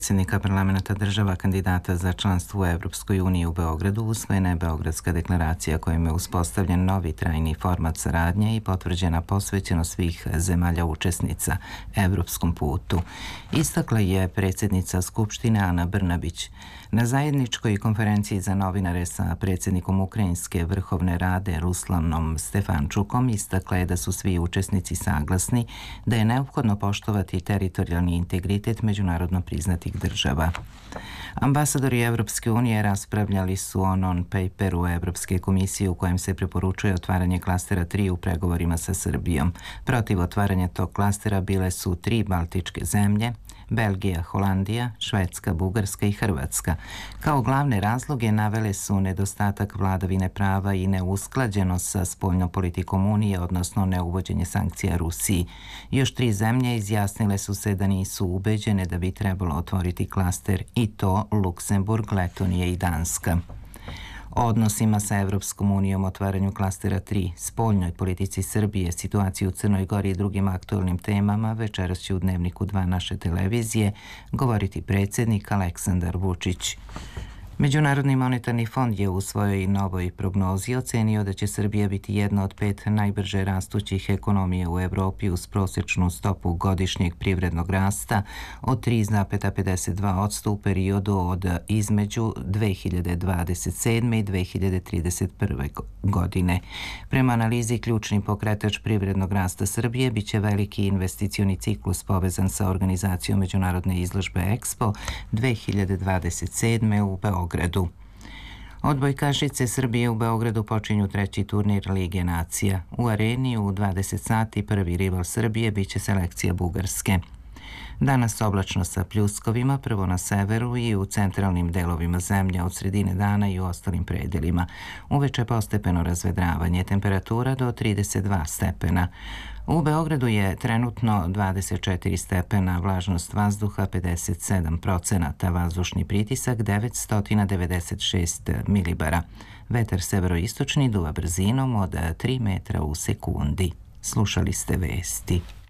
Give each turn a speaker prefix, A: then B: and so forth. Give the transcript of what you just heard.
A: Predsjednika parlamenta država kandidata za članstvo u Evropskoj uniji u Beogradu usvojena je Beogradska deklaracija kojom je uspostavljen novi trajni format saradnje i potvrđena posvećenost svih zemalja učesnica evropskom putu. Istakla je predsjednica Skupštine Ana Brnabić. Na zajedničkoj konferenciji za novinare sa predsjednikom Ukrajinske vrhovne rade Ruslanom Stefančukom istakla je da su svi učesnici saglasni da je neophodno poštovati teritorijalni integritet međunarodno priznatih država. Ambasadori Evropske unije raspravljali su o non-paperu Evropske komisije u kojem se preporučuje otvaranje klastera 3 u pregovorima sa Srbijom. Protiv otvaranja tog klastera bile su 3 baltičke zemlje, Belgija, Holandija, Švedska, Bugarska i Hrvatska. Kao glavne razloge navele su nedostatak vladavine prava i neusklađenost sa spoljnom politikom Unije, odnosno neuvođenje sankcija Rusiji. Još 3 zemlje izjasnile su se da nisu ubeđene da bi trebalo otvoriti klaster, i to Luksemburg, Letonija i Danska. O odnosima sa Evropskom unijom, otvaranju klastera 3, spoljnoj politici Srbije, situaciji u Crnoj Gori i drugim aktualnim temama večeras će u Dnevniku 2 naše televizije govoriti predsjednik Aleksandar Vučić. Međunarodni monetarni fond je u svojoj novoj prognozi ocenio da će Srbija biti jedna od 5 najbrže rastućih ekonomija u Evropi uz prosječnu stopu godišnjeg privrednog rasta od 3,52% u periodu od između 2027. i 2031. godine. Prema analizi, ključni pokretač privrednog rasta Srbije biće veliki investicioni ciklus povezan sa organizacijom međunarodne izložbe Expo 2027. u Beogradu. Odbojkašice Srbije u Beogradu počinju 3. turnir Lige nacija. U areni u 20 sati prvi rival Srbije biće selekcija Bugarske. Danas oblačno sa pljuskovima, prvo na severu i u centralnim delovima zemlje, od sredine dana i u ostalim predelima. Uveče postepeno razvedravanje, temperatura do 32 stepena. U Beogradu je trenutno 24 stepena, vlažnost vazduha 57%, vazdušni pritisak 996 milibara. Vetar severoistočni duva brzinom od 3 metra u sekundi. Slušali ste vesti.